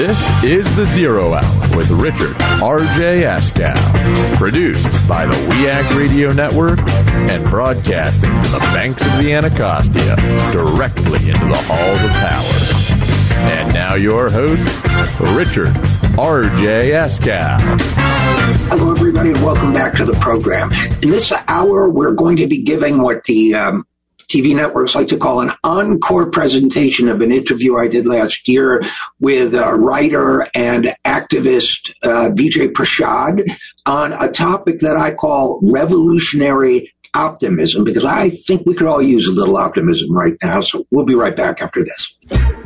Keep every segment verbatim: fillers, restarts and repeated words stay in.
This is The Zero Hour with Richard R J Askow. Produced by the W E A C Radio Network and broadcasting from the banks of the Anacostia directly into the halls of power. And now your host, Richard R J Askow. Hello, everybody, and welcome back to the program. In this hour, we're going to be giving what the um, T V networks like to call an encore presentation of an interview I did last year with uh, writer and activist uh, Vijay Prashad on a topic that I call revolutionary optimism, because I think we could all use a little optimism right now. So we'll be right back after this.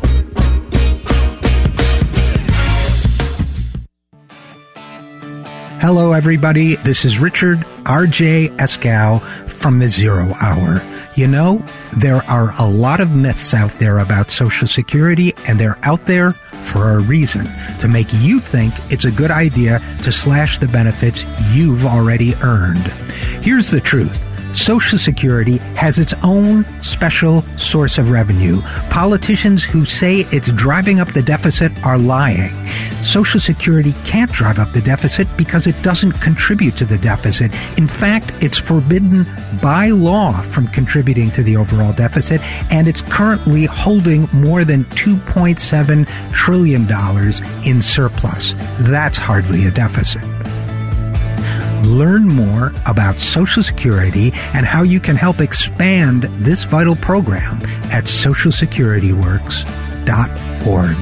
Hello, everybody. This is Richard R J Askow from The Zero Hour. You know, there are a lot of myths out there about Social Security, and they're out there for a reason, to make you think it's a good idea to slash the benefits you've already earned. Here's the truth. Social Security has its own special source of revenue. Politicians who say it's driving up the deficit are lying. Social Security can't drive up the deficit because it doesn't contribute to the deficit. In fact, it's forbidden by law from contributing to the overall deficit, and it's currently holding more than two point seven trillion dollars in surplus. That's hardly a deficit. Learn more about Social Security and how you can help expand this vital program at social security works dot org.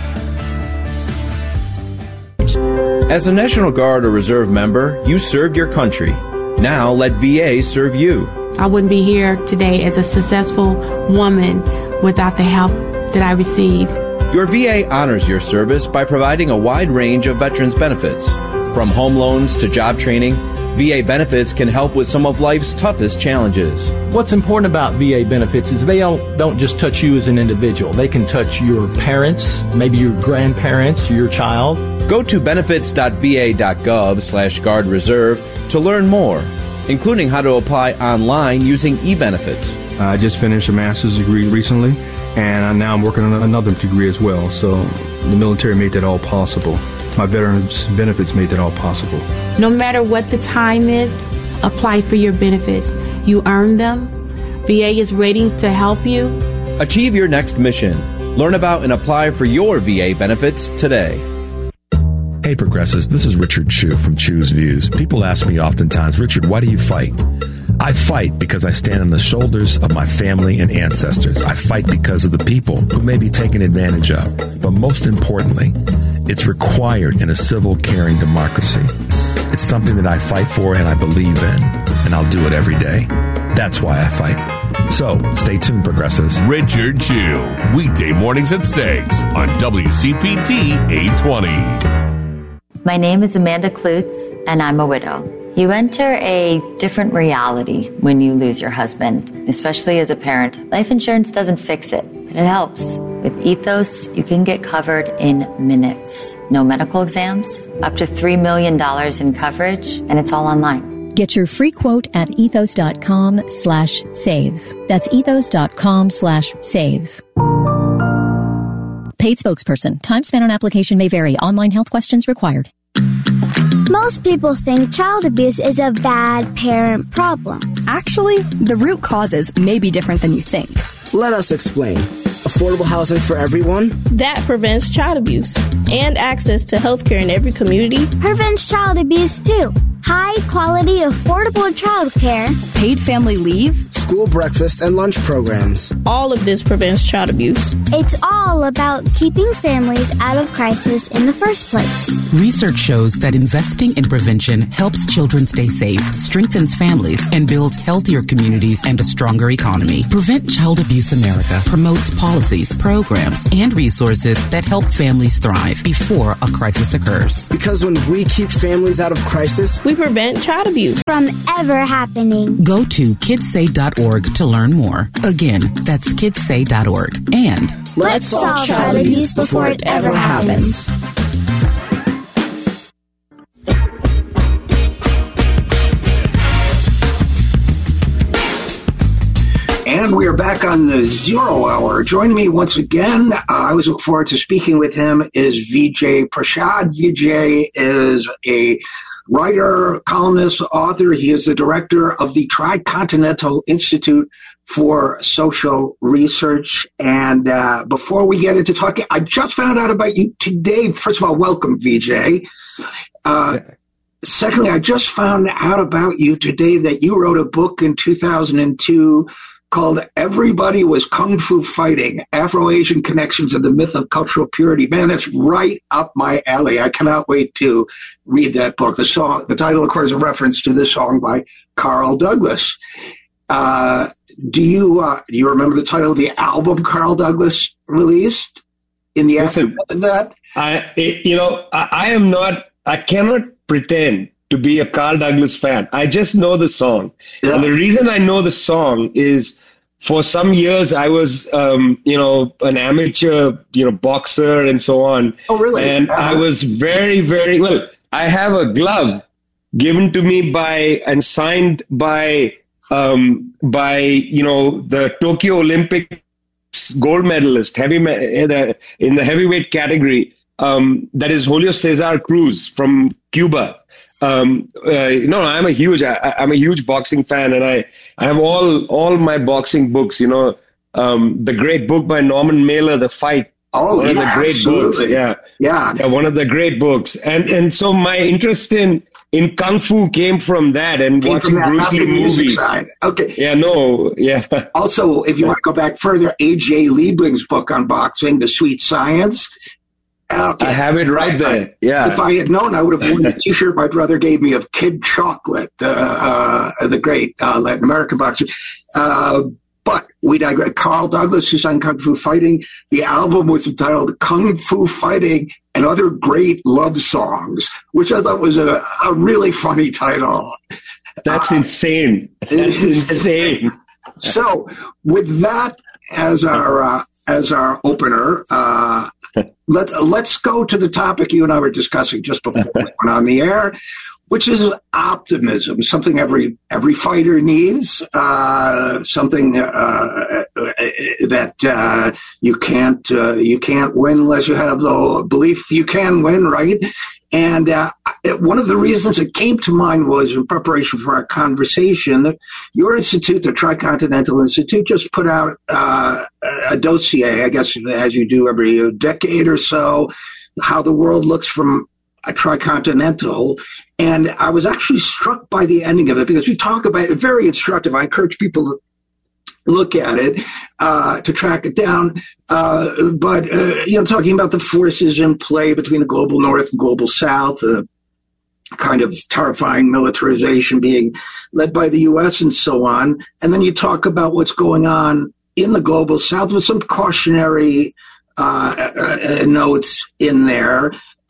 As a National Guard or Reserve member, you served your country. Now let V A serve you. I wouldn't be here today as a successful woman without the help that I received. Your V A honors your service by providing a wide range of veterans benefits. From home loans to job training, V A benefits can help with some of life's toughest challenges. What's important about V A benefits is they don't, don't just touch you as an individual. They can touch your parents, maybe your grandparents, your child. Go to benefits.va.gov slash guard reserve to learn more, including how to apply online using e-benefits. I just finished a master's degree recently, and now I'm working on another degree as well. So the military made that all possible. My veterans benefits made that all possible. No matter what the time is, apply for your benefits. You earn them. V A is ready to help you. Achieve your next mission. Learn about and apply for your V A benefits today. Hey, Progressives, this is Richard Chu from Chu's Views. People ask me oftentimes, Richard, why do you fight? I fight because I stand on the shoulders of my family and ancestors. I fight because of the people who may be taken advantage of. But most importantly, it's required in a civil, caring democracy. It's something that I fight for and I believe in, and I'll do it every day. That's why I fight. So, stay tuned, Progressives. Richard Chu, weekday mornings at six on W C P T eight twenty. My name is Amanda Klutz, and I'm a widow. You enter a different reality when you lose your husband, especially as a parent. Life insurance doesn't fix it, but it helps. With Ethos, you can get covered in minutes. No medical exams, up to three million dollars in coverage, and it's all online. Get your free quote at ethos.com slash save. That's ethos.com slash save. Paid spokesperson. Time spent on application may vary. Online health questions required. Most people think child abuse is a bad parent problem. Actually, the root causes may be different than you think. Let us explain. Affordable housing for everyone? That prevents child abuse. And access to health care in every community prevents child abuse too. High quality, affordable child care. Paid family leave. School breakfast and lunch programs. All of this prevents child abuse. It's all about keeping families out of crisis in the first place. Research shows that investing in prevention helps children stay safe, strengthens families, and builds healthier communities and a stronger economy. Prevent Child Abuse America promotes policies, programs, and resources that help families thrive before a crisis occurs. Because when we keep families out of crisis, we prevent child abuse from ever happening. Go to kids say dot org to learn more. Again, that's kids say dot org. And let's solve child abuse before it ever happens. And we are are back on the Zero Hour. Joining me once again, uh, I always look forward to speaking with him, is Vijay Prashad. Vijay is a writer, columnist, author. He is the director of the Tricontinental Institute for Social Research. And uh, before we get into talking, I just found out about you today. First of all, welcome, Vijay. Uh, secondly, I just found out about you today that you wrote a book in two thousand two called Everybody Was Kung Fu Fighting, Afro-Asian Connections and the Myth of Cultural Purity. Man, that's right up my alley. I cannot wait to read that book. The song, the title, of course, is a reference to this song by Carl Douglas. Uh, do you uh, do you remember the title of the album Carl Douglas released in the Listen, aftermath of that? I, you know, I, I am not, I cannot pretend to be a Carl Douglas fan. I just know the song. Yeah. And the reason I know the song is for some years I was, um, you know, an amateur, you know, boxer and so on. Oh, really? And uh-huh. I was very, very, well, I have a glove given to me by and signed by, um, by, you know, the Tokyo Olympics gold medalist heavy in the heavyweight category. Um, that is Julio Cesar Cruz from Cuba. Um, uh, no, I'm a huge, I, I'm a huge boxing fan, and I, I have all, all my boxing books. You know, um, the great book by Norman Mailer, The Fight. Oh, one yeah, of the great absolutely. books. Yeah, yeah, yeah, one of the great books. And and so my interest in in kung fu came from that and came watching that, Bruce Lee movies. Side. Okay. Yeah, no, yeah. Also, if you want to go back further, A J Liebling's book on boxing, The Sweet Science. Okay. I have it right there. Yeah. If I had known, I would have worn the T-shirt my brother gave me of Kid Chocolate, uh, uh, the great uh, Latin American boxer. Uh, but we digress. Carl Douglas, who sang Kung Fu Fighting. The album was entitled Kung Fu Fighting and Other Great Love Songs, which I thought was a, a really funny title. That's uh, insane. That's insane. So, with that as our uh, as our opener, uh, let's let's go to the topic you and I were discussing just before we went on the air, which is optimism. Something every every fighter needs. Uh, something uh, that uh, you can't uh, you can't win unless you have the belief you can win, right? And uh, one of the reasons it came to mind was in preparation for our conversation that your institute, the Tricontinental Institute, just put out uh, a dossier, I guess, as you do every decade or so, how the world looks from a tricontinental. And I was actually struck by the ending of it because you talk about it, very instructive. I encourage people to look at it, uh, to track it down. Uh, but, uh, you know, talking about the forces in play between the global north and global south, the kind of terrifying militarization being led by the U S and so on. And then you talk about what's going on in the global south with some cautionary uh, uh, notes in there.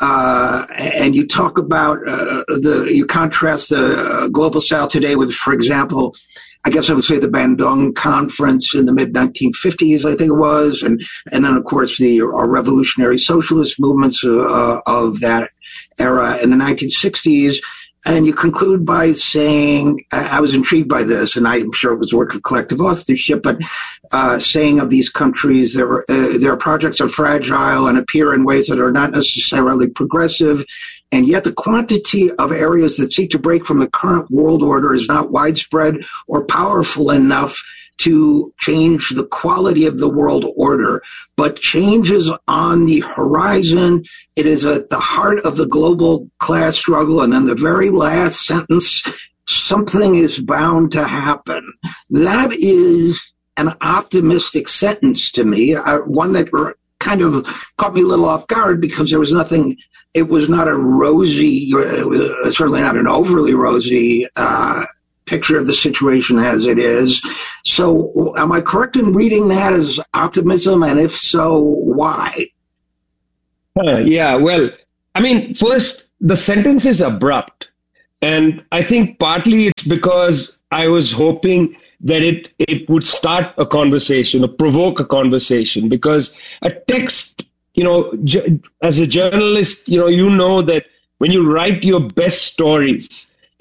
Uh, and you talk about uh, the, you contrast the uh, global south today with, for example, I guess I would say the Bandung Conference in the mid nineteen fifties, I think it was, and and then of course the uh, revolutionary socialist movements uh, of that era in the nineteen sixties. And you conclude by saying, I, I was intrigued by this, and I'm sure it was work of collective authorship, but uh, saying of these countries, their uh, their projects are fragile and appear in ways that are not necessarily progressive. And yet the quantity of areas that seek to break from the current world order is not widespread or powerful enough to change the quality of the world order, but change is on the horizon. It is at the heart of the global class struggle. And then the very last sentence, something is bound to happen. That is an optimistic sentence to me, uh, one that kind of caught me a little off guard because there was nothing. It was not a rosy, it was certainly not an overly rosy uh, picture of the situation as it is. So am I correct in reading that as optimism? And if so, why? Uh, yeah, well, I mean, first, the sentence is abrupt. And I think partly it's because I was hoping that it, it would start a conversation or provoke a conversation, because a text, you know, ju- as a journalist, you know, you know that when you write your best stories,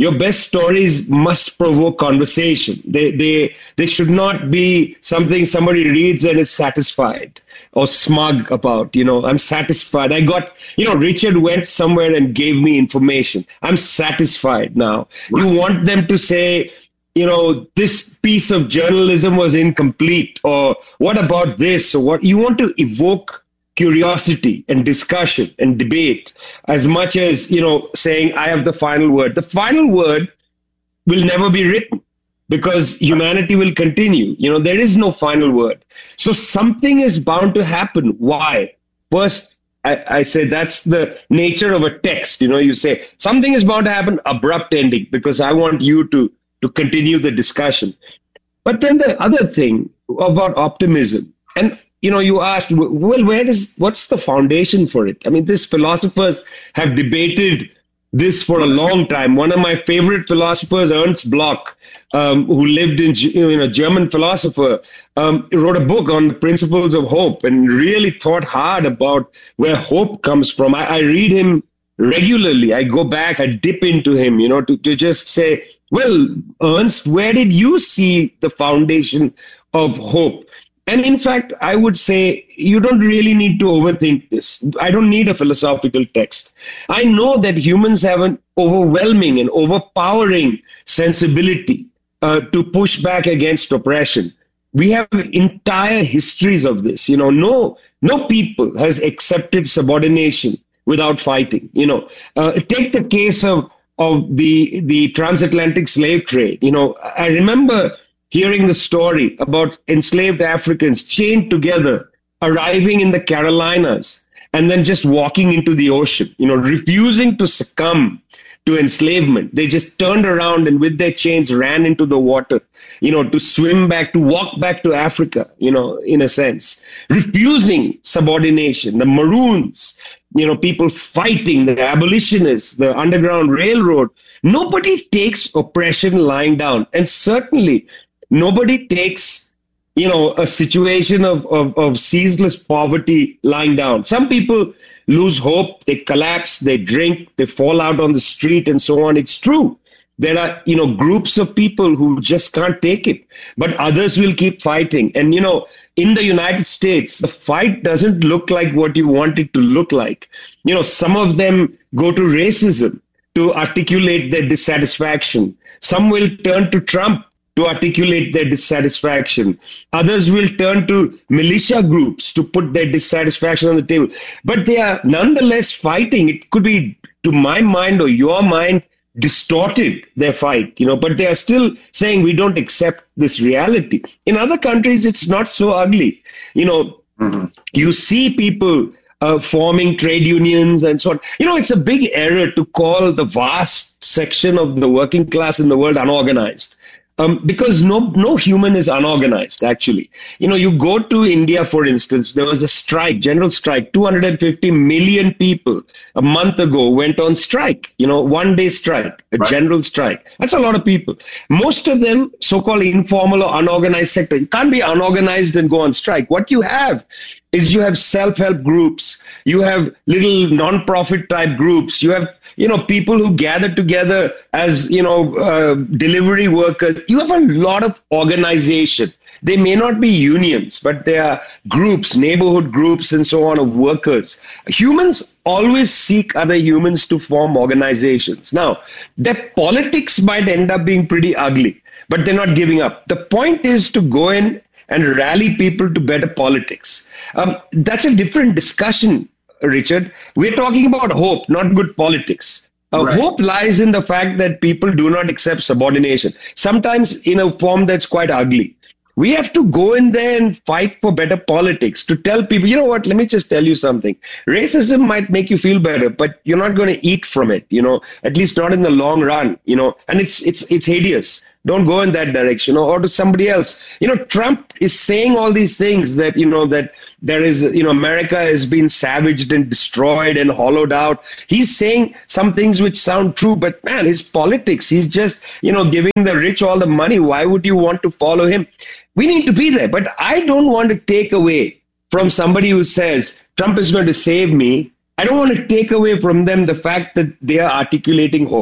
your best stories must provoke conversation. They, they, they should not be something somebody reads and is satisfied or smug about. You know, I'm satisfied. I got, you know, Richard went somewhere and gave me information. I'm satisfied now. You want them to say, you know, this piece of journalism was incomplete, or what about this, or what? You want to evoke curiosity and discussion and debate as much as, you know, saying I have the final word. The final word will never be written because humanity will continue. You know, there is no final word. So something is bound to happen. Why? First, I, I say that's the nature of a text. You know, you say something is bound to happen, abrupt ending, because I want you to to continue the discussion. But then the other thing about optimism, and, you know, you asked, well, where is, what's the foundation for it? I mean, these philosophers have debated this for a long time. One of my favorite philosophers, Ernst Bloch, um, who lived in, you know, a German philosopher, um, wrote a book on the principles of hope and really thought hard about where hope comes from. I, I read him regularly. I go back, I dip into him, you know, to, to just say, well, Ernst, where did you see the foundation of hope? And in fact, I would say you don't really need to overthink this. I don't need a philosophical text. I know that humans have an overwhelming and overpowering sensibility uh, to push back against oppression. We have entire histories of this. You know, no, no people has accepted subordination without fighting. You know, uh, take the case of of the the transatlantic slave trade. You know, I remember hearing the story about enslaved Africans chained together, arriving in the Carolinas, and then just walking into the ocean, you know, refusing to succumb to enslavement. They just turned around and with their chains ran into the water, you know, to swim back, to walk back to Africa, you know, in a sense, refusing subordination. The Maroons, you know, people fighting, the abolitionists, the Underground Railroad. Nobody takes oppression lying down. And certainly nobody takes, you know, a situation of, of, of ceaseless poverty lying down. Some people lose hope, they collapse, they drink, they fall out on the street and so on. It's true. There are, you know, groups of people who just can't take it, but others will keep fighting. And, you know, in the United States, the fight doesn't look like what you want it to look like. You know, some of them go to racism to articulate their dissatisfaction. Some will turn to Trump to articulate their dissatisfaction. Others will turn to militia groups to put their dissatisfaction on the table. But they are nonetheless fighting. It could be, to my mind or your mind, distorted their fight, you know, but they are still saying we don't accept this reality. In other countries, it's not so ugly. You know, mm-hmm. You see people uh, forming trade unions and so on. You know, it's a big error to call the vast section of the working class in the world unorganized. Um, because no no human is unorganized, actually. You know, you go to India, for instance, there was a strike, general strike. two hundred fifty million people a month ago went on strike, you know, one day strike, a right. general strike. That's a lot of people. Most of them, so-called informal or unorganized sector. You can't be unorganized and go on strike. What you have is you have self-help groups, you have little non-profit type groups, you have, you know, people who gather together as, you know, uh, delivery workers. You have a lot of organization. They may not be unions, but they are groups, neighborhood groups and so on of workers. Humans always seek other humans to form organizations. Now, their politics might end up being pretty ugly, but they're not giving up. The point is to go in and rally people to better politics. Um, that's a different discussion, Richard. We're talking about hope, not good politics. Uh, right. Hope lies in the fact that people do not accept subordination, sometimes in a form that's quite ugly. We have to go in there and fight for better politics, to tell people, you know what, let me just tell you something. Racism might make you feel better, but you're not going to eat from it, you know, at least not in the long run, you know, and it's it's it's hideous. Don't go in that direction, or, or to somebody else. You know, Trump is saying all these things that, you know, that there is, you know, America has been savaged and destroyed and hollowed out. He's saying some things which sound true, but man, his politics, he's just, you know, giving the rich all the money. Why would you want to follow him? We need to be there. But I don't want to take away from somebody who says Trump is going to save me. I don't want to take away from them the fact that they are articulating hope.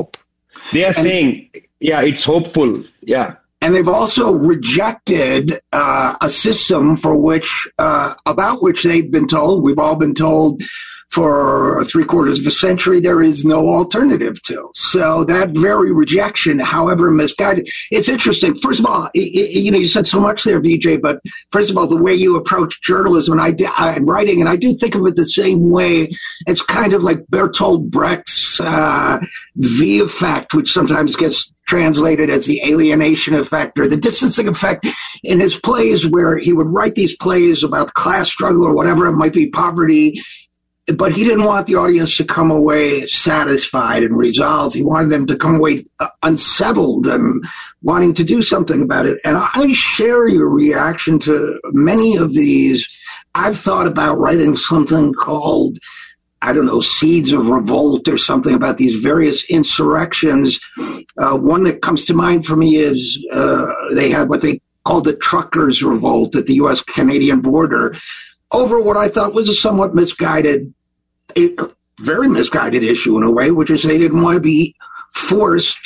They are and, saying, yeah, it's hopeful. Yeah. And they've also rejected uh, a system for which, uh, about which they've been told, we've all been told for three quarters of a century, there is no alternative to. So that very rejection, however misguided, it's interesting. First of all, it, it, you know, you said so much there, Vijay, but first of all, the way you approach journalism and I, I, writing, and I do think of it the same way. It's kind of like Bertolt Brecht's uh, V effect, which sometimes gets translated as the alienation effect or the distancing effect in his plays, where he would write these plays about class struggle or whatever it might be, poverty, but he didn't want the audience to come away satisfied and resolved. He wanted them to come away unsettled and wanting to do something about it. And I share your reaction to many of these. I've thought about writing something called, I don't know, Seeds of Revolt or something about these various insurrections. Uh, one that comes to mind for me is uh, they had what they called the Truckers' Revolt at the U S Canadian border over what I thought was a somewhat misguided, a very misguided issue in a way, which is they didn't want to be forced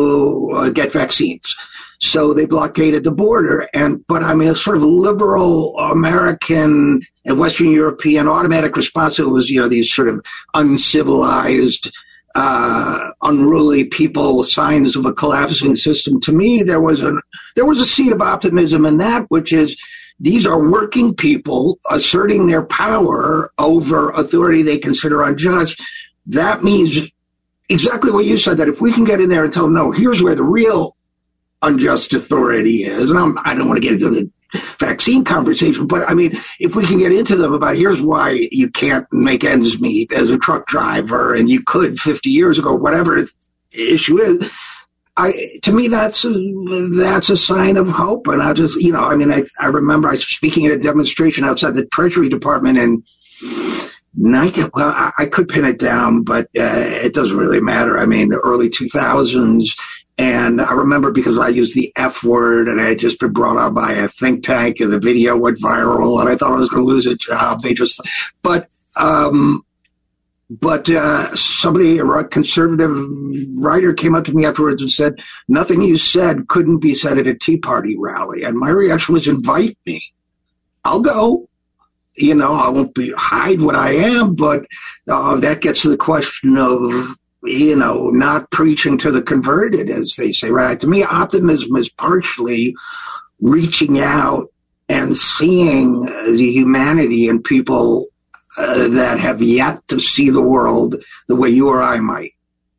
to uh, get vaccines. So they blockaded the border. And, but I mean, a sort of liberal American and Western European automatic response to it was, you know, these sort of uncivilized, uh, unruly people, signs of a collapsing system. To me, there was a, there was a seed of optimism in that, which is, these are working people asserting their power over authority they consider unjust. That means exactly what you said, that if we can get in there and tell them, no, here's where the real unjust authority is. And I'm, I don't want to get into the vaccine conversation, but I mean, if we can get into them about here's why you can't make ends meet as a truck driver and you could fifty years ago, whatever the issue is, I, to me, that's a, that's a sign of hope. And I just, you know, I mean, I, I remember I was speaking at a demonstration outside the Treasury Department in nineteen, well, I, I could pin it down, but uh, it doesn't really matter. I mean, the early two thousands. And I remember because I used the F word and I had just been brought on by a think tank and the video went viral and I thought I was going to lose a job. They just, but, um, But uh, somebody, a conservative writer, came up to me afterwards and said, nothing you said couldn't be said at a Tea Party rally. And my reaction was, invite me. I'll go. You know, I won't be hide what I am, but uh, that gets to the question of, you know, not preaching to the converted, as they say, right? To me, optimism is partially reaching out and seeing the humanity in people Uh, that have yet to see the world the way you or I might.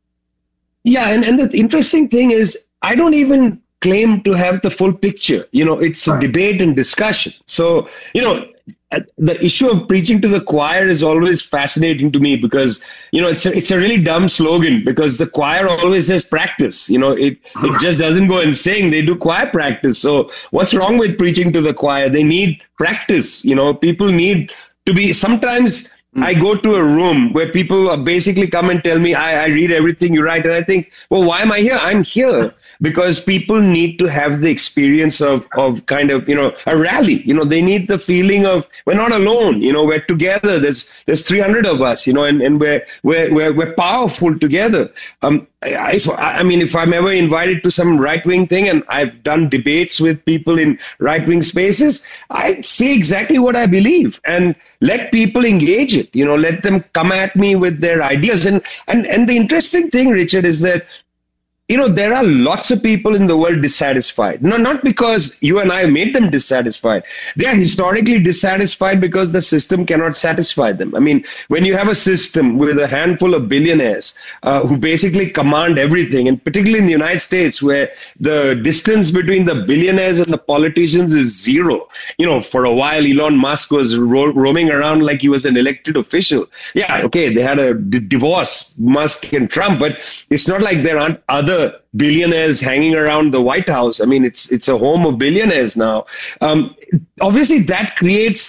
Yeah, and, and the interesting thing is, I don't even claim to have the full picture. You know, it's a right. debate and discussion. So, you know, the issue of preaching to the choir is always fascinating to me because, you know, it's a, it's a really dumb slogan because the choir always says practice. You know, it, it just doesn't go and sing. They do choir practice. So what's wrong with preaching to the choir? They need practice. You know, people need to be, sometimes mm. I go to a room where people basically come and tell me, I, I read everything you write. And I think, well, why am I here? I'm here because people need to have the experience of, of kind of, you know, a rally. You know, they need the feeling of, we're not alone, you know, we're together. There's, there's three hundred of us, you know, and, and we're, we're, we're, we're powerful together. Um, I, if, I mean, if I'm ever invited to some right-wing thing and I've done debates with people in right-wing spaces, I say exactly what I believe and let people engage it, you know, let them come at me with their ideas. And, and, and the interesting thing, Richard, is that, you know, there are lots of people in the world dissatisfied. No, not because you and I made them dissatisfied. They are historically dissatisfied because the system cannot satisfy them. I mean, when you have a system with a handful of billionaires uh, who basically command everything, and particularly in the United States, where the distance between the billionaires and the politicians is zero. You know, for a while, Elon Musk was ro- roaming around like he was an elected official. Yeah, okay, they had a d- divorce, Musk and Trump, but it's not like there aren't other billionaires hanging around the White House. I mean, it's it's a home of billionaires now. Um, obviously, that creates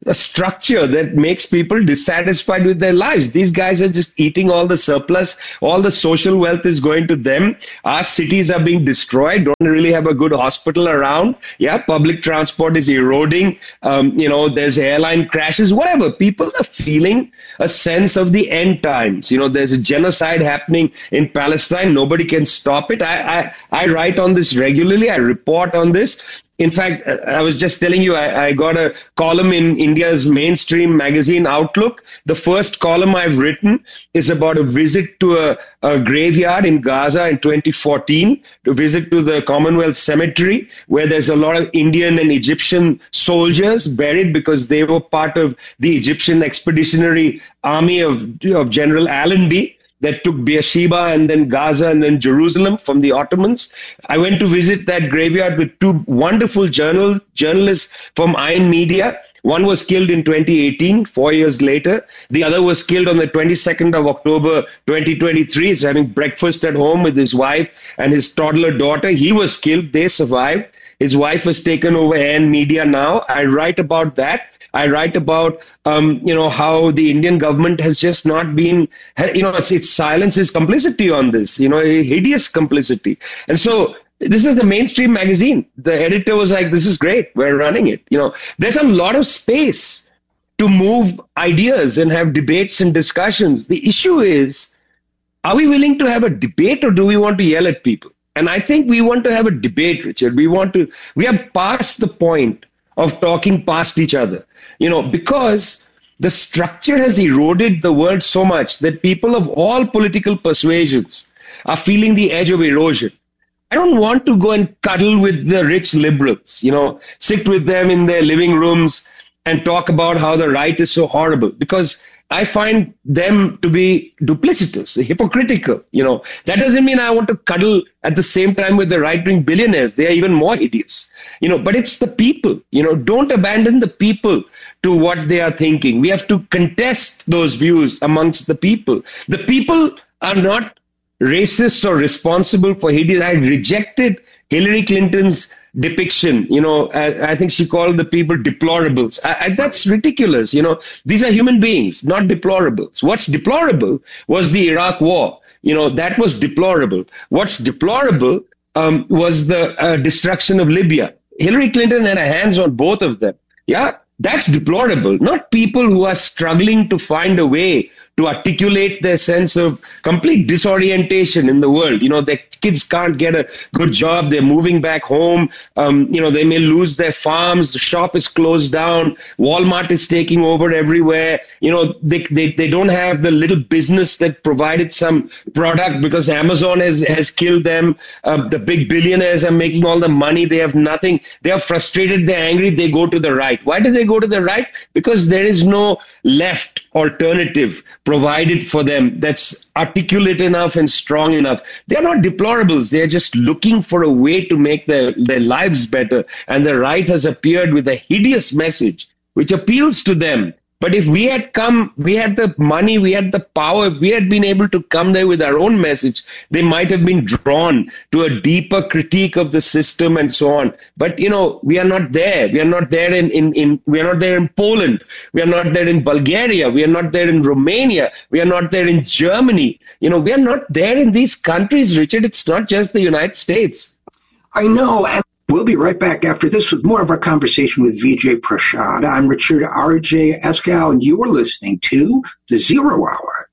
a structure that makes people dissatisfied with their lives. These guys are just eating all the surplus. All the social wealth is going to them. Our cities are being destroyed. Don't really have a good hospital around. Yeah, public transport is eroding. Um, you know, there's airline crashes, whatever. People are feeling a sense of the end times. You know, there's a genocide happening in Palestine. Nobody can stop it. I, I, I write on this regularly. I report on this. In fact, I was just telling you, I, I got a column in India's mainstream magazine, Outlook. The first column I've written is about a visit to a, a graveyard in Gaza in twenty fourteen, to visit to the Commonwealth Cemetery, where there's a lot of Indian and Egyptian soldiers buried because they were part of the Egyptian Expeditionary Army of, of General Allenby that took Beersheba and then Gaza and then Jerusalem from the Ottomans. I went to visit that graveyard with two wonderful journal, journalists from Ayn Media. One was killed in twenty eighteen, four years later. The other was killed on the twenty-second of October, twenty twenty-three. He's having breakfast at home with his wife and his toddler daughter. He was killed. They survived. His wife has taken over Ayn Media now. I write about that. I write about, um, you know, how the Indian government has just not been, you know, its, its silence is complicity on this, you know, a hideous complicity. And so this is the mainstream magazine. The editor was like, this is great. We're running it. You know, there's a lot of space to move ideas and have debates and discussions. The issue is, are we willing to have a debate or do we want to yell at people? And I think we want to have a debate, Richard. We want to, we have passed the point of talking past each other. You know, because the structure has eroded the word so much that people of all political persuasions are feeling the edge of erosion. I don't want to go and cuddle with the rich liberals, you know, sit with them in their living rooms and talk about how the right is so horrible, because I find them to be duplicitous, hypocritical. You know, that doesn't mean I want to cuddle at the same time with the right-wing billionaires. They are even more hideous. You know, but it's the people. You know, don't abandon the people to what they are thinking. We have to contest those views amongst the people. The people are not racist or responsible for hideous. I rejected Hillary Clinton's depiction. You know, I, I think she called the people deplorables. I, I, that's ridiculous. You know, these are human beings, not deplorables. What's deplorable was the Iraq war. You know, that was deplorable. What's deplorable um, was the uh, destruction of Libya. Hillary Clinton had her hands on both of them. Yeah, that's deplorable. Not people who are struggling to find a way to articulate their sense of complete disorientation in the world. You know, their kids can't get a good job. They're moving back home. Um, you know, they may lose their farms. The shop is closed down. Walmart is taking over everywhere. You know, they, they, they don't have the little business that provided some product because Amazon has, has killed them. Uh, the big billionaires are making all the money. They have nothing. They are frustrated. They're angry. They go to the right. Why do they go to the right? Because there is no left alternative provided for them that's articulate enough and strong enough. They're not deplorables. They're just looking for a way to make their, their lives better. And the right has appeared with a hideous message which appeals to them. But if we had come, we had the money, we had the power, if we had been able to come there with our own message, they might have been drawn to a deeper critique of the system and so on. But, you know, we are not there. We are not there in, in, in we are not there in Poland. We are not there in Bulgaria. We are not there in Romania. We are not there in Germany. You know, we are not there in these countries, Richard. It's not just the United States. I know. And we'll be right back after this with more of our conversation with Vijay Prashad. I'm Richard R J Eskow, and you are listening to The Zero Hour.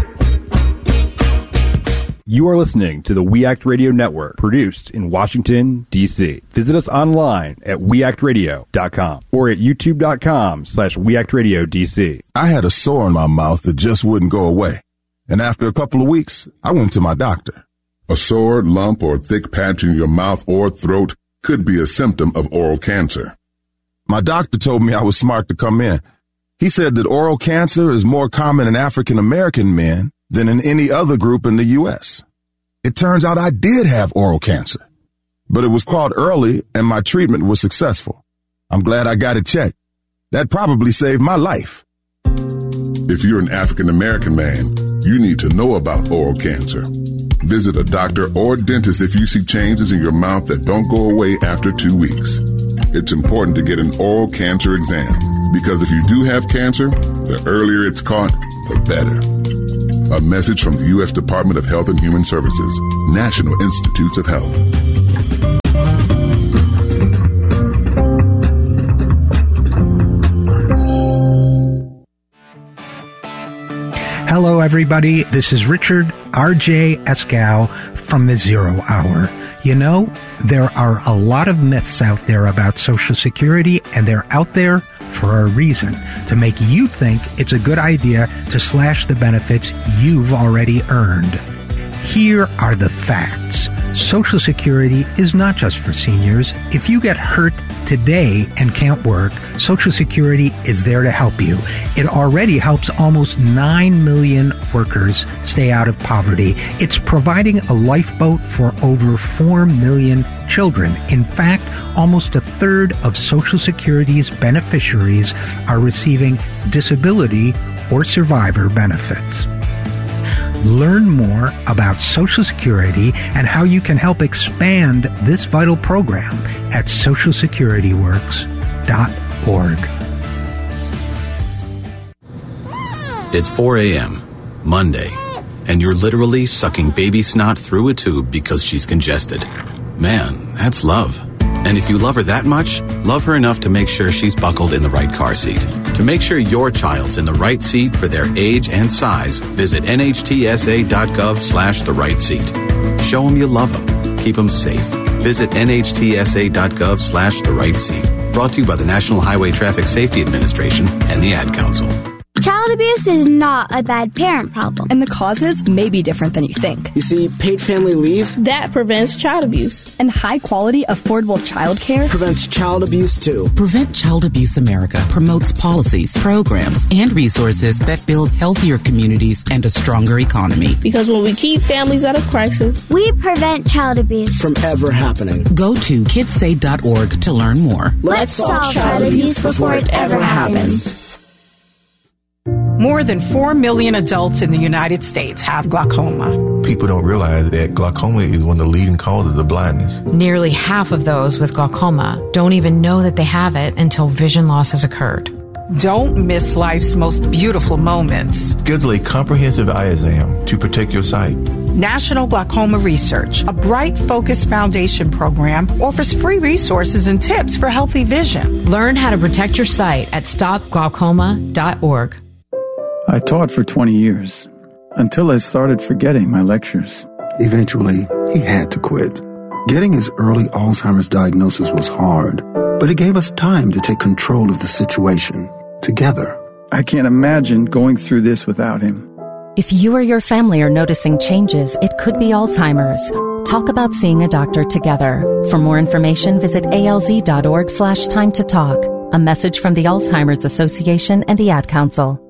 You are listening to the We Act Radio Network, produced in Washington, D C Visit us online at we act radio dot com or at youtube dot com slash we act radio D C. I had a sore in my mouth that just wouldn't go away. And after a couple of weeks, I went to my doctor. A sore, lump, or thick patch in your mouth or throat could be a symptom of oral cancer. My doctor told me I was smart to come in. He said that oral cancer is more common in African American men than in any other group in the U S. It turns out I did have oral cancer, but it was caught early and my treatment was successful. I'm glad I got it checked. That probably saved my life. If you're an African American man, you need to know about oral cancer. Visit a doctor or dentist if you see changes in your mouth that don't go away after two weeks. It's important to get an oral cancer exam. Because if you do have cancer, the earlier it's caught, the better. A message from the U S Department of Health and Human Services, National Institutes of Health. Hello, everybody. This is Richard R J Eskow from the Zero Hour. You know, there are a lot of myths out there about Social Security, and they're out there for a reason, to make you think it's a good idea to slash the benefits you've already earned. Here are the facts. Social Security is not just for seniors. If you get hurt today and can't work, Social Security is there to help you. It already helps almost nine million workers stay out of poverty. It's providing a lifeboat for over four million children. In fact, almost a third of Social Security's beneficiaries are receiving disability or survivor benefits. Learn more about Social Security and how you can help expand this vital program at social security works dot org. It's four a.m., Monday, and you're literally sucking baby snot through a tube because she's congested. Man, that's love. And if you love her that much, love her enough to make sure she's buckled in the right car seat. To make sure your child's in the right seat for their age and size, visit N H T S A dot gov slash the right seat. Show them you love them. Keep them safe. Visit N H T S A dot gov slash the right seat. Brought to you by the National Highway Traffic Safety Administration and the Ad Council. Child abuse is not a bad parent problem. And the causes may be different than you think. You see, paid family leave that prevents child abuse. And high-quality, affordable childcare prevents child abuse, too. Prevent Child Abuse America promotes policies, programs, and resources that build healthier communities and a stronger economy. Because when we keep families out of crisis, we prevent child abuse from ever happening. Go to kids say dot org to learn more. Let's, Let's solve child abuse before it ever happens. More than four million adults in the United States have glaucoma. People don't realize that glaucoma is one of the leading causes of blindness. Nearly half of those with glaucoma don't even know that they have it until vision loss has occurred. Don't miss life's most beautiful moments. Schedule a comprehensive eye exam to protect your sight. National Glaucoma Research, a Bright Focus Foundation program, offers free resources and tips for healthy vision. Learn how to protect your sight at stop glaucoma dot org. I taught for twenty years, until I started forgetting my lectures. Eventually, he had to quit. Getting his early Alzheimer's diagnosis was hard, but it gave us time to take control of the situation, together. I can't imagine going through this without him. If you or your family are noticing changes, it could be Alzheimer's. Talk about seeing a doctor together. For more information, visit A L Z dot org slash time to talk. A message from the Alzheimer's Association and the Ad Council.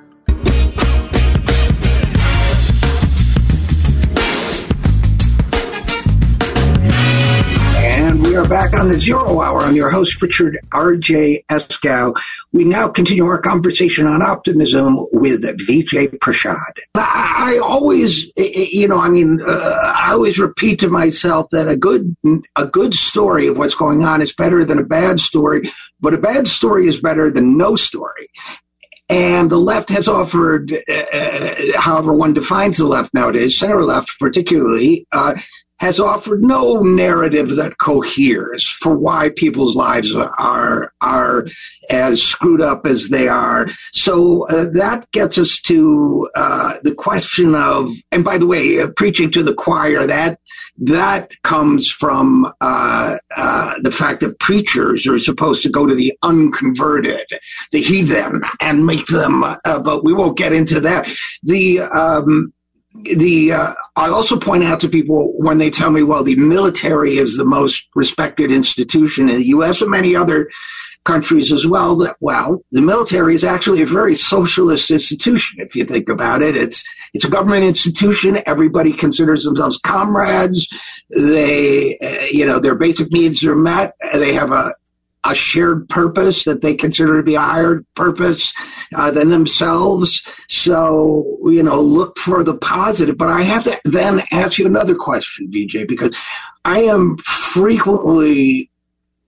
We are back on the Zero Hour. I'm your host, Richard R J Eskow. We now continue our conversation on optimism with Vijay Prashad. I, I always, you know, I mean, uh, I always repeat to myself that a good, a good story of what's going on is better than a bad story, but a bad story is better than no story. And the left has offered, uh, however one defines the left nowadays, center left particularly, uh, has offered no narrative that coheres for why people's lives are are as screwed up as they are. So uh, that gets us to uh, the question of, and by the way, uh, preaching to the choir, that that comes from uh, uh, the fact that preachers are supposed to go to the unconverted, the heathen, and make them, uh, but we won't get into that. The um, The uh, I also point out to people when they tell me, well, the military is the most respected institution in the U S and many other countries as well, that, well, the military is actually a very socialist institution, if you think about it. It's it's a government institution. Everybody considers themselves comrades. They, uh, you know, their basic needs are met. They have a a shared purpose that they consider to be a higher purpose uh, than themselves. So, you know, look for the positive. But I have to then ask you another question, Vijay, because I am frequently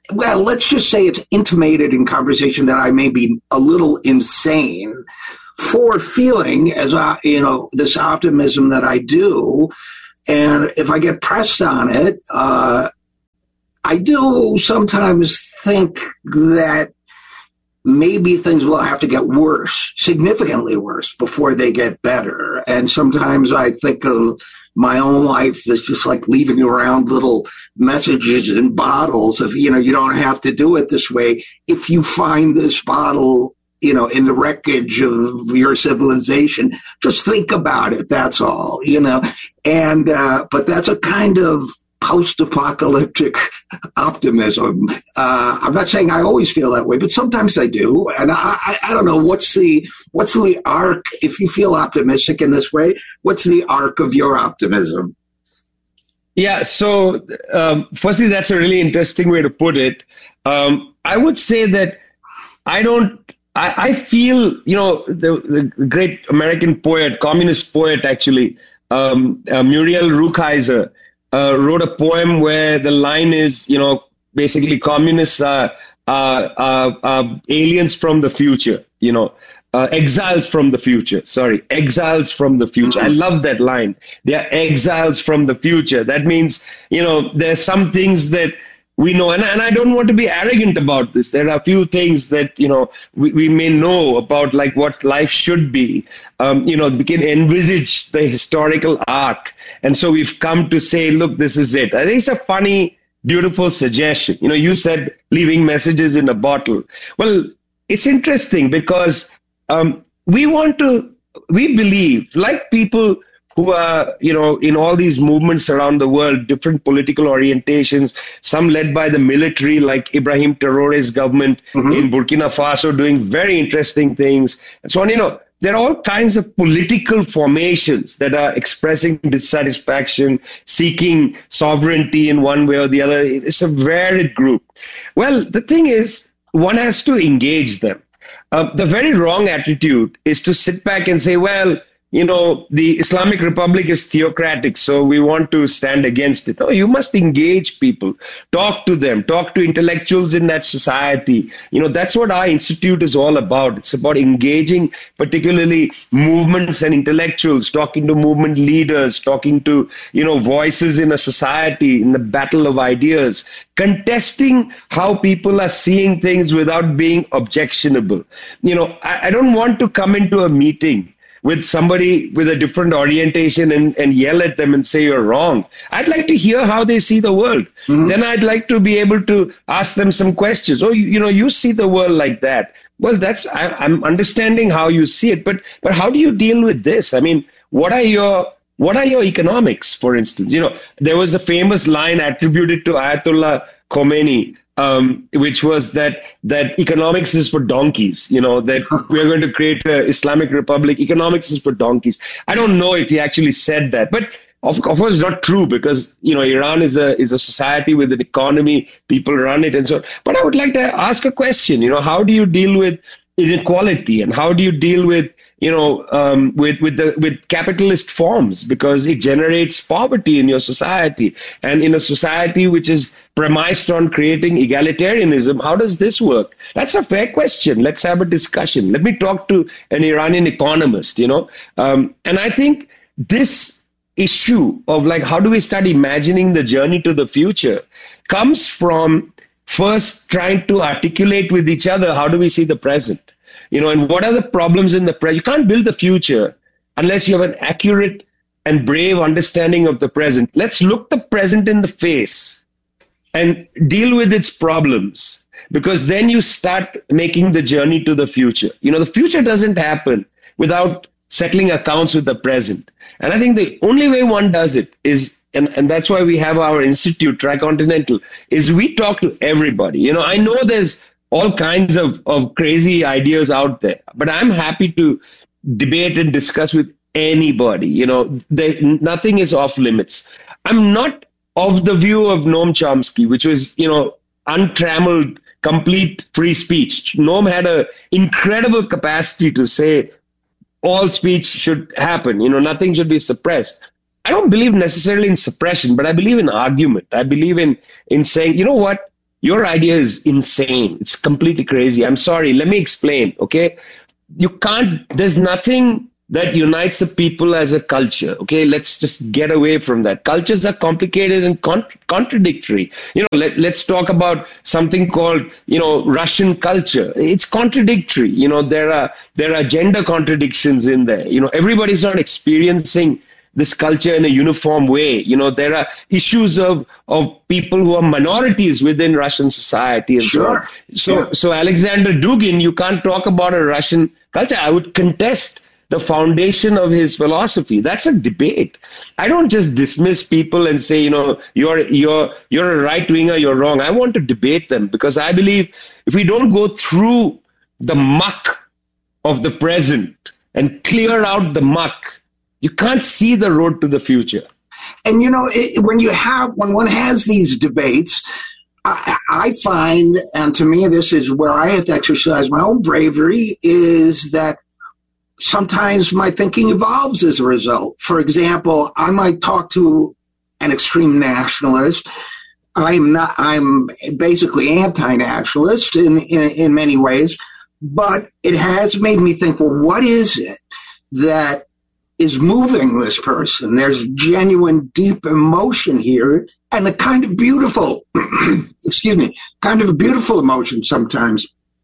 well, let's just say it's intimated in conversation that I may be a little insane for feeling as I, you know, this optimism that I do. And if I get pressed on it, uh, I do sometimes think that maybe things will have to get worse, significantly worse, before they get better. And sometimes I think of my own life as just like leaving around little messages in bottles of, you know, you don't have to do it this way. If you find this bottle, you know, in the wreckage of your civilization, just think about it. That's all, you know. And, uh, but that's a kind of post-apocalyptic optimism. Uh, I'm not saying I always feel that way, but sometimes I do. And I, I, I don't know, what's the, what's the arc, if you feel optimistic in this way, what's the arc of your optimism? Yeah, so um, firstly, that's a really interesting way to put it. Um, I would say that I don't, I, I feel, you know, the, the great American poet, communist poet actually, um, uh, Muriel Rukeyser, Uh, wrote a poem where the line is, you know, basically communists are, are, are, are aliens from the future, you know, uh, exiles from the future. Sorry, exiles from the future. I love that line. They are exiles from the future. That means, you know, there's some things that we know, and, and I don't want to be arrogant about this. There are a few things that, you know, we, we may know about, like what life should be. Um, you know, we can envisage the historical arc. And so we've come to say, look, this is it. I think it's a funny, beautiful suggestion. You know, you said leaving messages in a bottle. Well, it's interesting because um, we want to, we believe, like people who are, you know, in all these movements around the world, different political orientations, some led by the military, like Ibrahim Traore's government mm-hmm. in Burkina Faso, doing very interesting things, and so on. You know, there are all kinds of political formations that are expressing dissatisfaction, seeking sovereignty in one way or the other. It's a varied group. Well, the thing is, one has to engage them. Uh, the very wrong attitude is to sit back and say, well, you know, the Islamic Republic is theocratic, so we want to stand against it. Oh, you must engage people, talk to them, talk to intellectuals in that society. You know, that's what our institute is all about. It's about engaging particularly movements and intellectuals, talking to movement leaders, talking to, you know, voices in a society, in the battle of ideas, contesting how people are seeing things without being objectionable. You know, I, I don't want to come into a meeting with somebody with a different orientation and, and yell at them and say you're wrong. I'd like to hear how they see the world. Mm-hmm. Then I'd like to be able to ask them some questions. Oh, you, you know, you see the world like that. Well, that's I, I'm understanding how you see it, but but how do you deal with this? I mean, what are your what are your economics, for instance? You know, there was a famous line attributed to Ayatollah Khomeini, Um, which was that that economics is for donkeys, you know, that we're going to create an Islamic Republic. Economics is for donkeys. I don't know if he actually said that, but of, of course not true because, you know, Iran is a is a society with an economy, people run it and so on. But I would like to ask a question, you know, how do you deal with inequality and how do you deal with, you know, um, with with the with capitalist forms, because it generates poverty in your society, and in a society which is premised on creating egalitarianism, how does this work? That's a fair question. Let's have a discussion. Let me talk to an Iranian economist, you know, um, and I think this issue of like how do we start imagining the journey to the future comes from first trying to articulate with each other how do we see the present. You know, and what are the problems in the present? You can't build the future unless you have an accurate and brave understanding of the present. Let's look the present in the face and deal with its problems, because then you start making the journey to the future. You know, the future doesn't happen without settling accounts with the present. And I think the only way one does it is, and, and that's why we have our institute, Tricontinental, is we talk to everybody. You know, I know there's all kinds of, of crazy ideas out there, but I'm happy to debate and discuss with anybody. You know, they, nothing is off limits. I'm not of the view of Noam Chomsky, which was, you know, untrammeled, complete free speech. Noam had an incredible capacity to say all speech should happen. You know, nothing should be suppressed. I don't believe necessarily in suppression, but I believe in argument. I believe in, in saying, you know what? your idea is insane. It's completely crazy. I'm sorry. Let me explain. Okay. You can't, there's nothing that unites a people as a culture. Okay. Let's just get away from that. Cultures are complicated and con- contradictory. You know, let, let's talk about something called, you know, Russian culture. It's contradictory. You know, there are, there are gender contradictions in there. You know, everybody's not experiencing this culture in a uniform way. You know, there are issues of, of people who are minorities within Russian society and sure. so on. So, yeah. so Alexander Dugin, you can't talk about a Russian culture. I would contest the foundation of his philosophy. That's a debate. I don't just dismiss people and say, you know, you're, you're, you're a right winger, you're wrong. I want to debate them because I believe if we don't go through the muck of the present and clear out the muck, you can't see the road to the future. And, you know, it, when you have, when one has these debates, I, I find, and to me, this is where I have to exercise my own bravery, is that sometimes my thinking evolves as a result. For example, I might talk to an extreme nationalist. I'm not, I'm basically anti-nationalist in, in, in many ways, but it has made me think, well, what is it that is moving this person? There's genuine, deep emotion here, and a kind of beautiful, excuse me, kind of a beautiful emotion sometimes.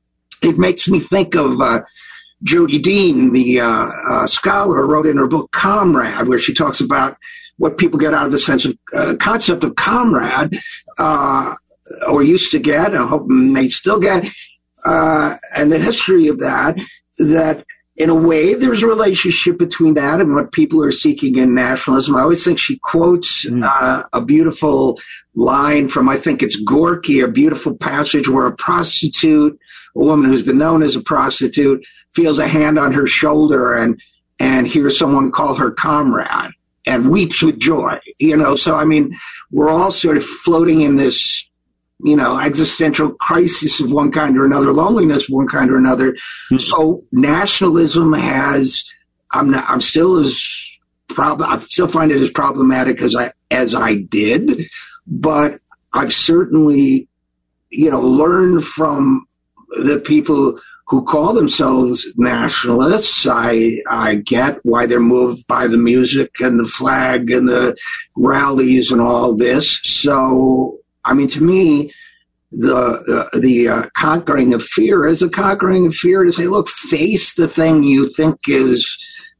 It makes me think of uh, Jodi Dean, the uh, uh, scholar, wrote in her book Comrade, where she talks about what people get out of the sense of uh, concept of comrade, uh, or used to get, I hope may still get, uh, and the history of that, that in a way, there's a relationship between that and what people are seeking in nationalism. I always think she quotes mm. uh, a beautiful line from, I think it's Gorky, a beautiful passage where a prostitute, a woman who's been known as a prostitute, feels a hand on her shoulder and, and hears someone call her comrade and weeps with joy. You know, so, I mean, we're all sort of floating in this, you know, existential crisis of one kind or another, loneliness of one kind or another. Mm-hmm. So nationalism has, I'm not, I'm still as problem, I still find it as problematic as I, as I did, but I've certainly, you know, learned from the people who call themselves nationalists. I, I get why they're moved by the music and the flag and the rallies and all this. So, I mean, to me, the uh, the uh, conquering of fear is a conquering of fear to say, look, face the thing you think is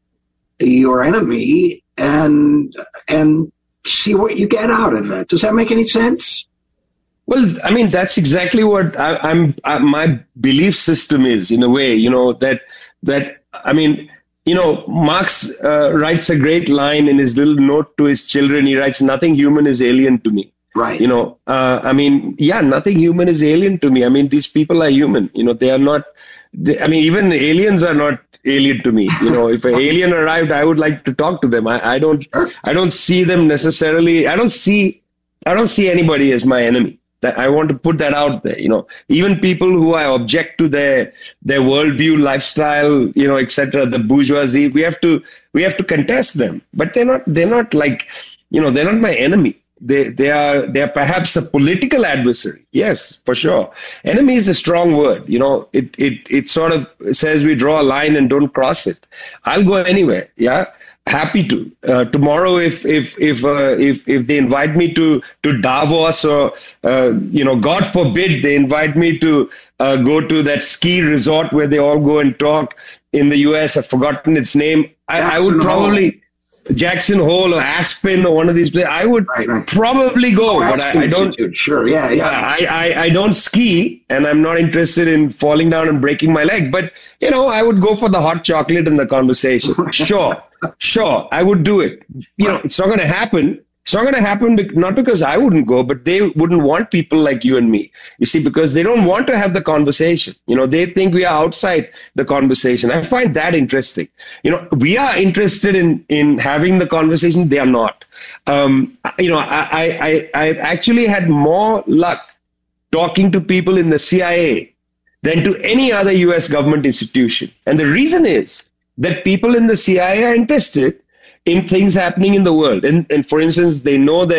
your enemy and and see what you get out of it. Does that make any sense? Well, I mean, that's exactly what I, I'm. I, my belief system is, in a way. You know that that I mean. You know, Marx uh, writes a great line in his little note to his children. He writes, "Nothing human is alien to me." Right. You know, uh, I mean, yeah, nothing human is alien to me. I mean, these people are human. You know, they are not, they, I mean, even aliens are not alien to me. You know, if an alien arrived, I would like to talk to them. I, I don't, I don't see them necessarily. I don't see, I don't see anybody as my enemy. That I want to put that out there. You know, even people who I object to their, their worldview, lifestyle, you know, et cetera, the bourgeoisie, we have to, we have to contest them, but they're not, they're not like, you know, they're not my enemy. They they are they are perhaps a political adversary. Yes, for sure. Enemy is a strong word. You know, it it it sort of says we draw a line and don't cross it. I'll go anywhere. Yeah, happy to. Uh, tomorrow, if if if uh, if if they invite me to to Davos, or uh, you know, God forbid, they invite me to uh, go to that ski resort where they all go and talk in the U S. I've forgotten its name. I, I would probably. Jackson Hole or Aspen or one of these places, I would right, right. probably go, oh, but I, I don't. Sure, yeah, yeah. I, I, I don't ski, and I'm not interested in falling down and breaking my leg. But you know, I would go for the hot chocolate and the conversation. Sure, sure, I would do it. You know, it's not going to happen. It's not going to happen, not because I wouldn't go, but they wouldn't want people like you and me. You see, because they don't want to have the conversation. You know, they think we are outside the conversation. I find that interesting. You know, we are interested in, in having the conversation. They are not. Um, you know, I, I, I've actually had more luck talking to people in the C I A than to any other U S government institution. And the reason is that people in the C I A are interested in things happening in the world. And, and for instance, they know that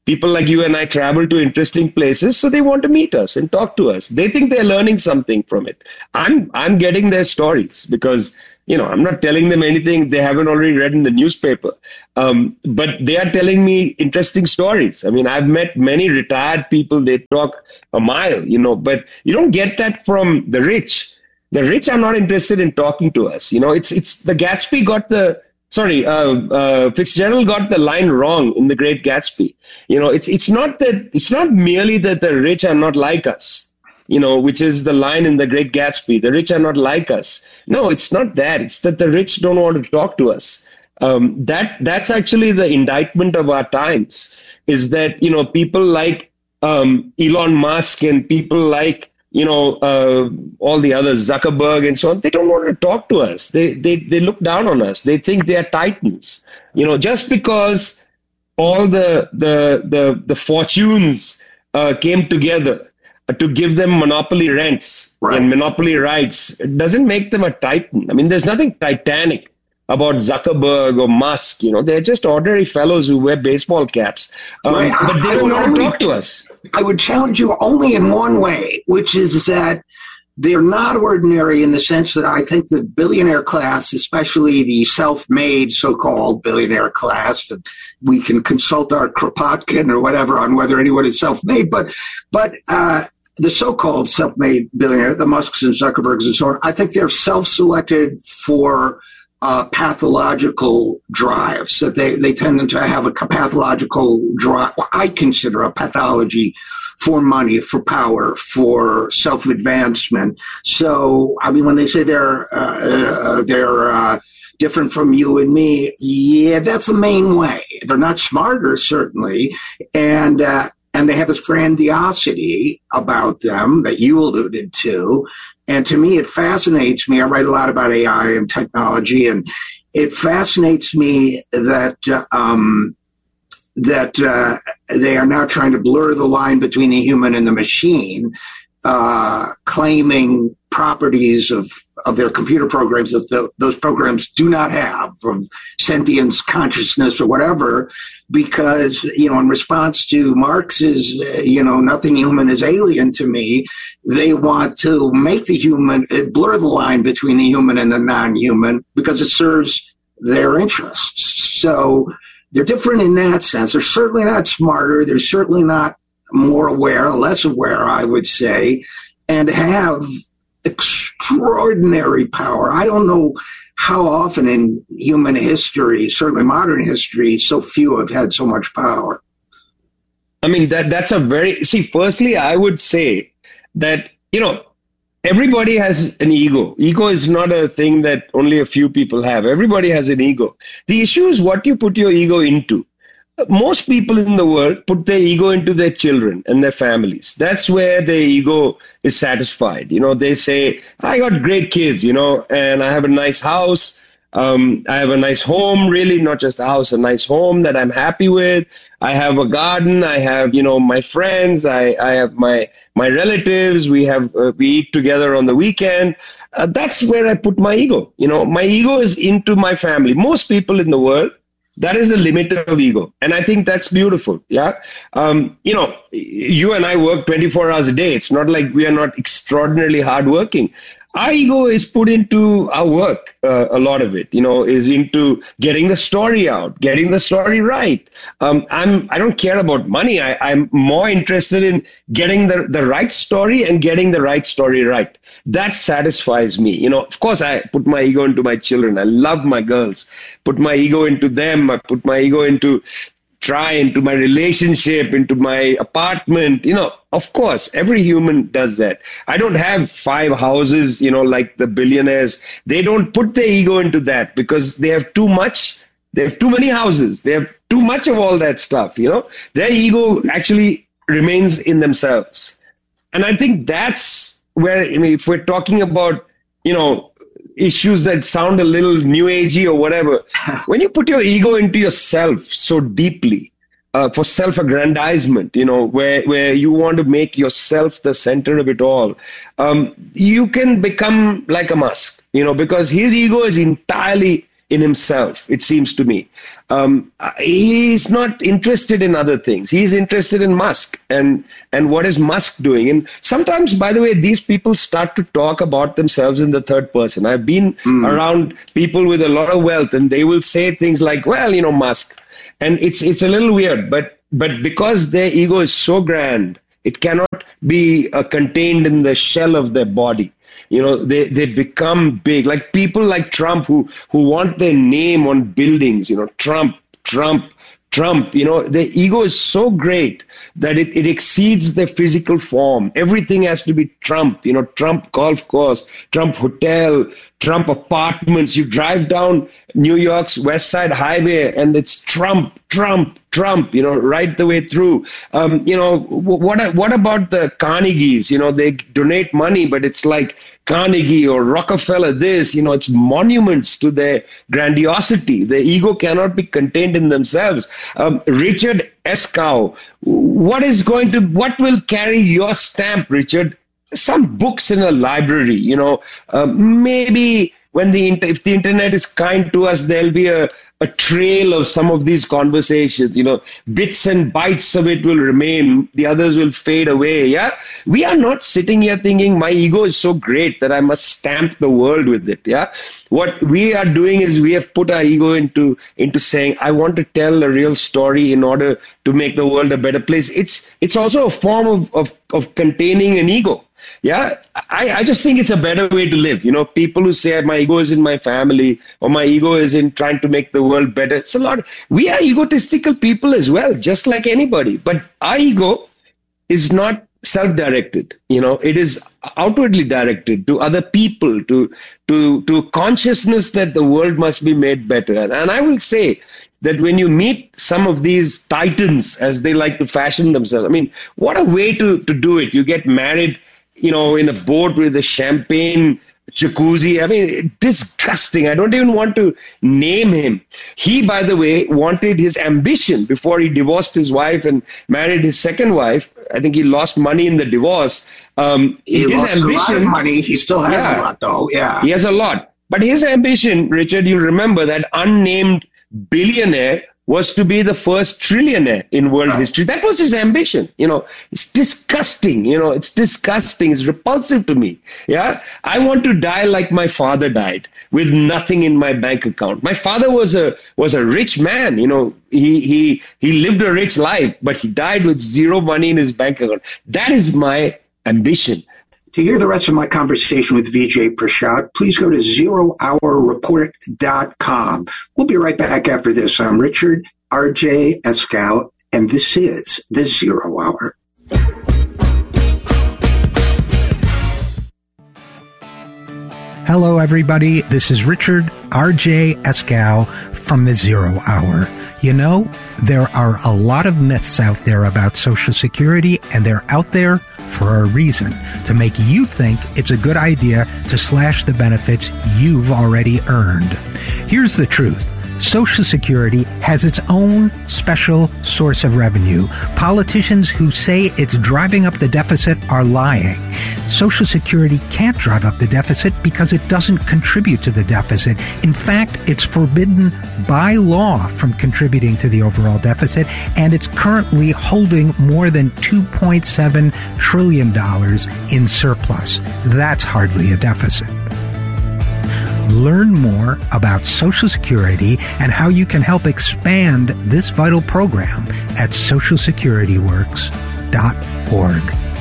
People like you and I travel to interesting places, so they want to meet us and talk to us. They think they're learning something from it. I'm I'm getting their stories because, you know, I'm not telling them anything they haven't already read in the newspaper. Um, but they are telling me interesting stories. I mean, I've met many retired people. They talk a mile, you know, but you don't get that from the rich. The rich are not interested in talking to us. You know, it's it's the Gatsby got the Sorry, uh, uh, Fitzgerald got the line wrong in The Great Gatsby. You know, it's it's not that it's not merely that the rich are not like us, you know, which is the line in The Great Gatsby. The rich are not like us. No, it's not that. It's that the rich don't want to talk to us. Um, that that's actually the indictment of our times. Is that, you know, people like um, Elon Musk and people like, you know, uh, all the others, Zuckerberg and so on, they don't want to talk to us. They, they they look down on us. They think they are titans. You know, just because all the the the, the fortunes uh, came together to give them monopoly rents right. and monopoly rights, it doesn't make them a titan. I mean, there's nothing titanic about Zuckerberg or Musk. You know, they're just ordinary fellows who wear baseball caps. Um, right. But they don't want to talk to us. I would challenge you only in one way, which is that they're not ordinary in the sense that I think the billionaire class, especially the self-made so-called billionaire class, that we can consult our Kropotkin or whatever on whether anyone is self-made, but but uh, the so-called self-made billionaire, the Musks and Zuckerbergs and so on, I think they're self-selected for Uh, pathological drives, that they, they tend to have a pathological drive. I consider a pathology for money, for power, for self-advancement. So, I mean, when they say they're, uh, uh, they're, uh, different from you and me, yeah, that's the main way. They're not smarter, certainly. And, uh, and they have this grandiosity about them that you alluded to. And to me, it fascinates me. I write a lot about A I and technology, and it fascinates me that uh, um, that uh, they are now trying to blur the line between the human and the machine, uh, claiming properties of, of their computer programs that the, those programs do not have, of sentience, consciousness, or whatever, because, you know, in response to Marx's, uh, you know, nothing human is alien to me, they want to make the human, blur the line between the human and the non-human because it serves their interests. So they're different in that sense. They're certainly not smarter. They're certainly not more aware, less aware, I would say, and have extraordinary power. I don't know how often in human history, certainly modern history, so few have had so much power. I mean, that that's a very, see, firstly, I would say that, you know, everybody has an ego. Ego is not a thing that only a few people have. Everybody has an ego. The issue is what you put your ego into. Most people in the world put their ego into their children and their families. That's where their ego is satisfied. You know, they say, I got great kids, you know, and I have a nice house. Um, I have a nice home, really, not just a house, a nice home that I'm happy with. I have a garden. I have, you know, my friends. I, I have my my relatives. We have uh, we eat together on the weekend. Uh, that's where I put my ego. You know, my ego is into my family. Most people in the world, that is the limit of ego. And I think that's beautiful. Yeah. Um, you know, you and I work twenty-four hours a day. It's not like we are not extraordinarily hardworking. Our ego is put into our work. Uh, a lot of it, you know, is into getting the story out, getting the story right. Um, I'm, I don't care about money. I, I'm more interested in getting the, the right story and getting the right story right. That satisfies me. You know, of course, I put my ego into my children. I love my girls. Put my ego into them. I put my ego into try into my relationship, into my apartment. You know, of course, every human does that. I don't have five houses, you know, like the billionaires. They don't put their ego into that because they have too much. They have too many houses. They have too much of all that stuff, you know. Their ego actually remains in themselves. And I think that's where, I mean, if we're talking about, you know, issues that sound a little new agey or whatever, when you put your ego into yourself so deeply, uh, for self-aggrandizement, you know, where, where you want to make yourself the center of it all, um, you can become like a Musk, you know, because his ego is entirely in himself, it seems to me. Um, he's not interested in other things. He's interested in Musk and, and what is Musk doing. And sometimes, by the way, these people start to talk about themselves in the third person. I've been mm. around people with a lot of wealth, and they will say things like, well, you know, Musk. And it's it's a little weird, but but because their ego is so grand, it cannot be uh, contained in the shell of their body. You know, they, they become big, like people like Trump who, who want their name on buildings, you know, Trump, Trump, Trump, you know, the ego is so great that it, it exceeds their physical form. Everything has to be Trump, you know, Trump golf course, Trump hotel, Trump apartments. You drive down New York's West Side Highway and it's Trump, Trump, Trump, you know, right the way through. Um, you know, what what about the Carnegies? You know, they donate money, but it's like Carnegie or Rockefeller this, you know, it's monuments to their grandiosity. Their ego cannot be contained in themselves. Um, Richard Eskow, what is going to, what will carry your stamp, Richard? Some books in a library, you know, uh, maybe when the, if the internet is kind to us, there'll be a, a trail of some of these conversations, you know, bits and bytes of it will remain. The others will fade away. Yeah. We are not sitting here thinking my ego is so great that I must stamp the world with it. Yeah. What we are doing is we have put our ego into, into saying, I want to tell a real story in order to make the world a better place. It's, it's also a form of, of, of containing an ego. Yeah, I, I just think it's a better way to live. You know, people who say my ego is in my family or my ego is in trying to make the world better. It's a lot. We are egotistical people as well, just like anybody. But our ego is not self-directed. You know, it is outwardly directed to other people, to to to consciousness that the world must be made better. And, and I will say that when you meet some of these titans, as they like to fashion themselves, I mean, what a way to, to do it. You get married, you know, in a boat with a champagne jacuzzi. I mean, disgusting. I don't even want to name him. He, by the way, wanted his ambition before he divorced his wife and married his second wife. I think he lost money in the divorce. Um, he his lost ambition, a lot of money. He still has yeah, a lot, though. Yeah, he has a lot. But his ambition, Richard, you'll remember that unnamed billionaire was to be the first trillionaire in world right. history. That was his ambition. You know, it's disgusting. You know, it's disgusting. It's repulsive to me. Yeah. I want to die like my father died, with nothing in my bank account. My father was a, was a rich man. You know, he, he, he lived a rich life, but he died with zero money in his bank account. That is my ambition. To hear the rest of my conversation with Vijay Prashad, please go to zero hour report dot com. We'll be right back after this. I'm Richard R J Eskow, and this is the Zero Hour. Hello, everybody. This is Richard R J Eskow from the Zero Hour. You know, there are a lot of myths out there about Social Security, and they're out there for a reason, to make you think it's a good idea to slash the benefits you've already earned. Here's the truth. Social Security has its own special source of revenue. Politicians who say it's driving up the deficit are lying. Social Security can't drive up the deficit because it doesn't contribute to the deficit. In fact, it's forbidden by law from contributing to the overall deficit, and it's currently holding more than two point seven trillion dollars in surplus. That's hardly a deficit. Learn more about Social Security and how you can help expand this vital program at social security works dot org.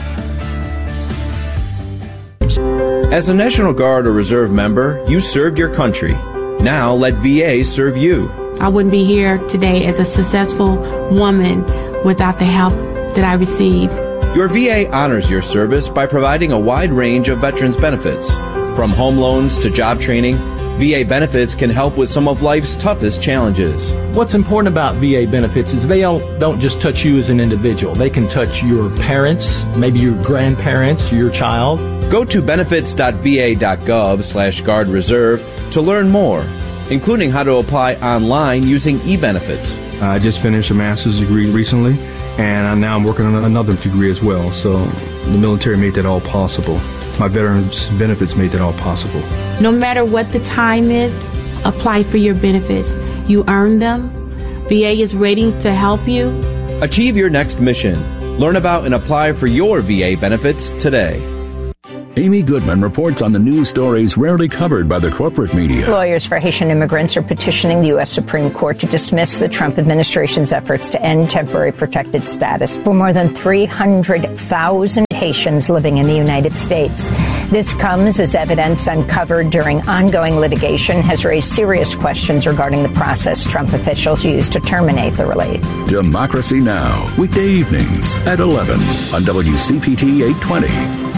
As a National Guard or Reserve member, you served your country. Now let V A serve you. I wouldn't be here today as a successful woman without the help that I received. Your V A honors your service by providing a wide range of veterans benefits. From home loans to job training, V A benefits can help with some of life's toughest challenges. What's important about V A benefits is they don't, don't just touch you as an individual. They can touch your parents, maybe your grandparents, your child. Go to benefits dot v a dot gov slash guard reserve to learn more, including how to apply online using e-benefits. I just finished a master's degree recently, and now I'm working on another degree as well. So the military made that all possible. My veterans benefits made that all possible. No matter what the time is, apply for your benefits. You earn them. V A is waiting to help you. Achieve your next mission. Learn about and apply for your V A benefits today. Amy Goodman reports on the news stories rarely covered by the corporate media. Lawyers for Haitian immigrants are petitioning the U S Supreme Court to dismiss the Trump administration's efforts to end temporary protected status for more than three hundred thousand Haitians living in the United States. This comes as evidence uncovered during ongoing litigation has raised serious questions regarding the process Trump officials used to terminate the relief. Democracy Now! Weekday evenings at eleven on W C P T eight twenty.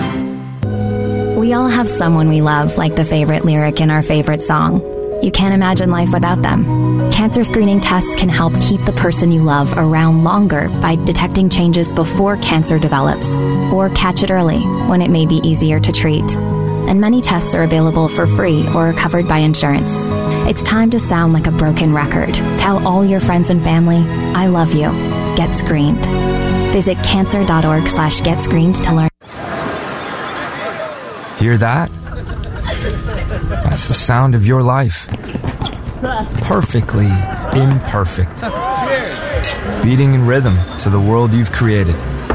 We all have someone we love, like the favorite lyric in our favorite song. You can't imagine life without them. Cancer screening tests can help keep the person you love around longer by detecting changes before cancer develops, or catch it early when it may be easier to treat. And many tests are available for free or are covered by insurance. It's time to sound like a broken record. Tell all your friends and family, I love you. Get screened. Visit cancer.org slash get screened to learn. Hear that? That's the sound of your life. Perfectly imperfect. Beating in rhythm to the world you've created.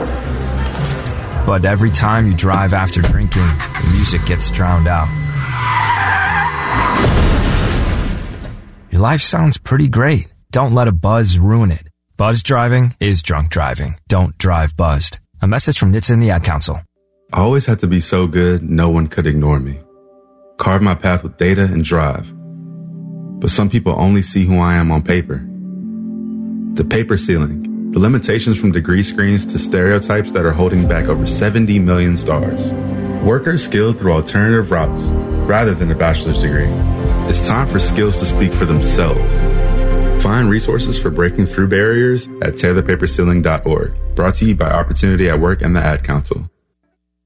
But every time you drive after drinking, the music gets drowned out. Your life sounds pretty great. Don't let a buzz ruin it. Buzz driving is drunk driving. Don't drive buzzed. A message from N H T S A and the Ad Council. I always had to be so good, no one could ignore me. Carve my path with data and drive. But some people only see who I am on paper. The paper ceiling, the limitations from degree screens to stereotypes that are holding back over seventy million stars. Workers skilled through alternative routes rather than a bachelor's degree. It's time for skills to speak for themselves. Find resources for breaking through barriers at tear the paper ceiling dot org. Brought to you by Opportunity at Work and the Ad Council.